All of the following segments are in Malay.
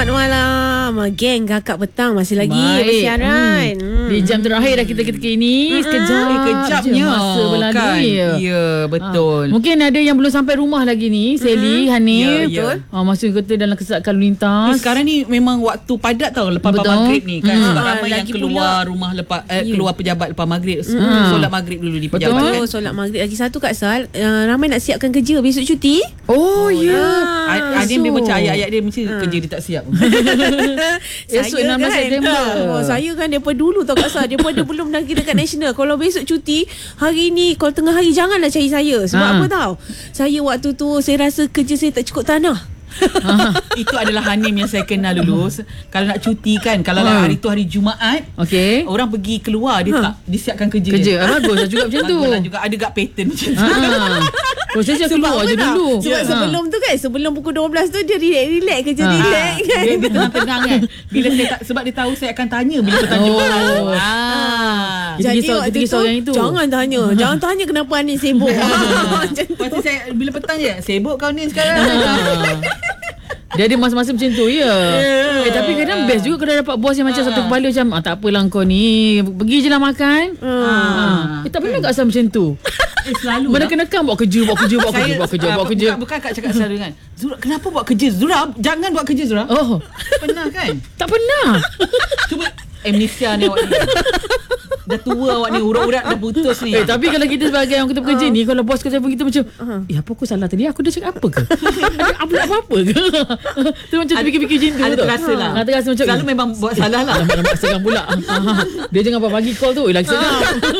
Selamat malam geng Kakak Petang. Masih lagi bersiaran Di jam terakhir dah kita ketika ini. Kejapnya masa berlalu kan. Ya, betul. Mungkin ada yang belum sampai rumah lagi ni, Sally, Hanif. Ya. Maksud kata dalam kesesakan lalu lintas. Sekarang ni memang waktu padat tau lepas Betul. maghrib ni kan. Sebab ramai yang lagi keluar rumah lepas keluar pejabat lepas maghrib. Solat maghrib dulu di pejabat kan. Solat maghrib. Lagi satu Kak Sal, ramai nak siapkan kerja besok cuti. Adim dia macam ayat-ayat dia mesti kerja dia tak siap. Esok 16 September. Saya kan daripada dulu tau Kak Sal, daripada belum dah kita kat national, kalau besok cuti hari ni, kalau tengah hari janganlah cari saya. Sebab apa tahu? Saya waktu tu saya rasa kerja saya tak cukup tanah. Itu adalah Hanim yang saya kenal dulu. Kalau nak cuti kan, kalau hari tu hari Jumaat, Okey. orang pergi keluar dia tak dia siapkan kerja. Bagus lah juga macam tu. Bagus lah juga, ada gak pattern macam tu. Proses keluar je dulu. Sebab sebelum tu kan, sebelum pukul 12 tu dia relax kerja relax kan. Dia tenang-tenang kan. Bila saya sebab dia tahu saya akan tanya bila petang Jumaat. Kita risau yang itu. Jangan tanya kenapa Anis sibuk. Macam tu. Lepas tu saya bila petang je, sibuk kau ni sekarang. Dia ada masa-masa macam tu tapi kadang best juga kalau dapat bos yang macam satu kepala macam tak apalah kau ni, pergi je lah makan. Tak pernah Kak Sam macam tu. Selalu mana kena-kena buat kerja. Bukan Kak cakap selalu kan, Zura kenapa buat kerja? Zura jangan buat kerja Zura. Pernah kan? Tak pernah. Cuba amnesia ni awak ni. Dah tua awak ni, urat-urat dah putus ni. Tapi kalau kita sebagai orang kita bekerja ni, kalau bos kita telefon kita macam apa aku salah tadi? Aku dah cakap apa ke? Aku nak apa ke? Tu macam fikir-fikir macam tu. Ada terasa lah. Terasa macam selalu memang buat salah lah. Nak sekarang pula. Dia jangan pagi call tu lagi sedap.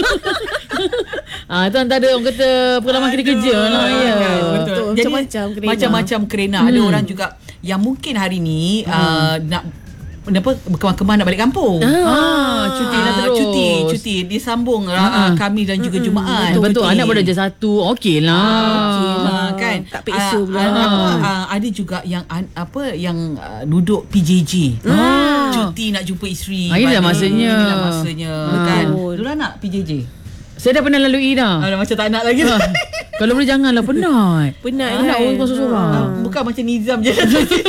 Itu antara orang kata pengalaman kita kerja lah. Betul. Macam-macam kerena. Ada orang juga yang mungkin hari ni nak berkemah-kemah nak balik kampung. Cuti lah terus. Cuti disambung Khamis dan juga Jumaat. Betul. Anak baru darjah 1. Okey lah. Kan. Tak peksa pula. Ada juga yang yang duduk PJJ. Cuti nak jumpa isteri. Inilah masanya. Kan. Dulu nak PJJ. Saya dah pernah lalui dah. Macam tak nak lagi. Kalau boleh janganlah, penat kan? Orang seorang. Bukan macam Nizam je.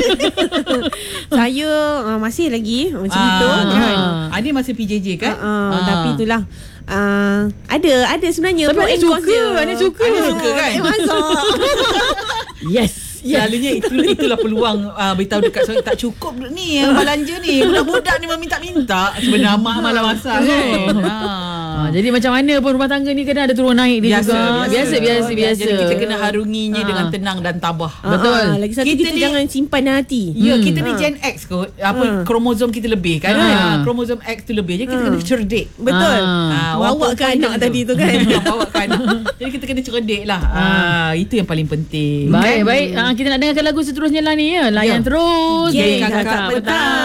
Saya masih lagi macam itu kan. Ada masih PJJ kan? Tapi itulah ada sebenarnya. Tapi Ani suka kan? Masuk. Yes. Selalunya itulah peluang beritahu dekat saya tak cukup ni belanja ni. Budak-budak ni meminta-minta. Sebenarnya mak malah masak kan. Jadi macam mana pun rumah tangga ni kadang ada turun naik dia juga. Biasa. Jadi kita kena harunginya dengan tenang dan tabah. Betul. Lagi satu kita jangan simpan hati. Ya, kita ni Gen X kot. Kromosom kita lebih kan. Kromosom X tu lebih. Jadi kita kena cerdik. Betul. Bawa ke anak tadi tu kan. Bawa ke anak. Jadi kita kena cerdik lah. Itu yang paling penting. Baik. Kita nak dengarkan lagu seterusnya lah ni. Layan terus. Kakak Petang.